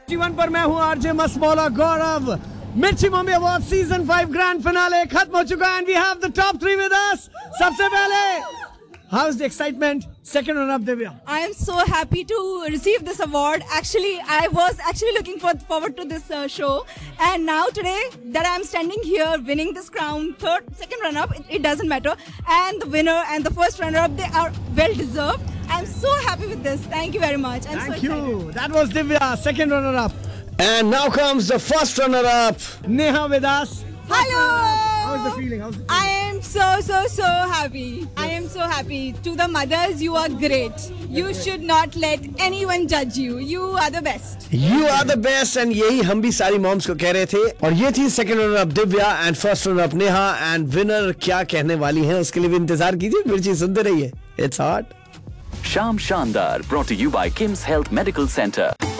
जीवन पर मैं हूँ आरजे मसमौला गौरव। मिर्ची mummy award season 5 grand finale खत्म हो चुका है and we have the top 3 with us. सबसे पहले how is the excitement? Second runner up, Divya. I am so happy to receive this award. Actually, I was looking forward to this show, and now today that I am standing here winning this crown, second runner up, it doesn't matter. And the winner and the first runner up, they are well deserved. I am so happy with this. Thank you very much. I'm Thank so you. excited. That was Divya, second runner up. And now comes the first runner up. Neha with us. Hello. How's the feeling? I am so happy. I am so happy. To the mothers, you are great. You should not let anyone judge you. You are the best. You are the best and यही हम भी सारी moms को कह रहे थे। और ये थी second runner up Divya and first runner up Neha and winner क्या कहने वाली हैं उसके लिए भी इंतजार कीजिए। मिर्ची सुनते रहिए। It's hot. Sham Shandar brought to you by Kim's Health Medical Center.